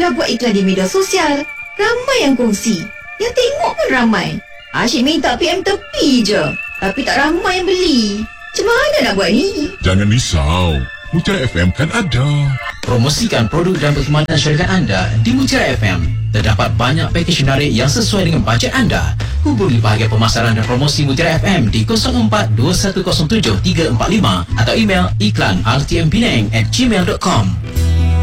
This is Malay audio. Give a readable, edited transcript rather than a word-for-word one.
dah buat iklan di media sosial. Ramai yang kongsi. Yang tengok pun ramai. Asyik minta PM tepi je. Tapi tak ramai yang beli. Macam mana nak buat ni? Jangan risau. Mutiara FM kan ada. Promosikan produk dan perkhidmatan syarikat anda di Mutiara FM. Terdapat banyak pakej menarik yang sesuai dengan bajet anda. Hubungi bahagian pemasaran dan promosi Mutiara FM di 042107 345 atau email iklan rtmpenang@gmail.com.